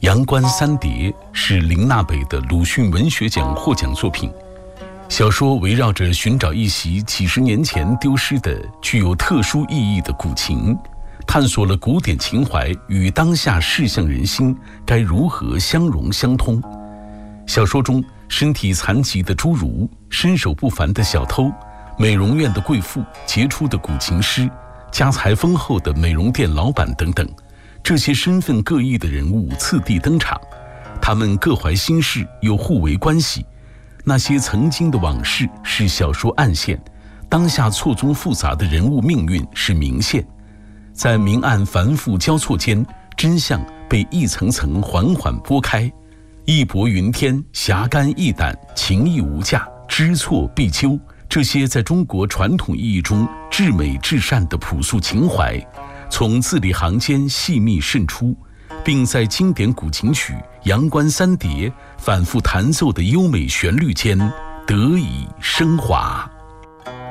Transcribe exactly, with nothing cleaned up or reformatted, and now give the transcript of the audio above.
阳关三叠》是林娜北的鲁迅文学奖获奖作品。小说围绕着寻找一袭几十年前丢失的具有特殊意义的古琴，探索了古典情怀与当下世相人心该如何相融相通。小说中，身体残疾的侏儒、身手不凡的小偷、美容院的贵妇、杰出的古琴师、家财丰厚的美容店老板等等，这些身份各异的人物次第登场，他们各怀心事又互为关系。那些曾经的往事是小说暗线，当下错综复杂的人物命运是明线。在明暗繁复交错间，真相被一层层缓缓拨开。义薄云天，侠肝义胆，情义无价，知错必究，这些在中国传统意义中至美至善的朴素情怀，从字里行间细密渗出，并在经典古琴曲《阳关三叠》反复弹奏的优美旋律间得以升华。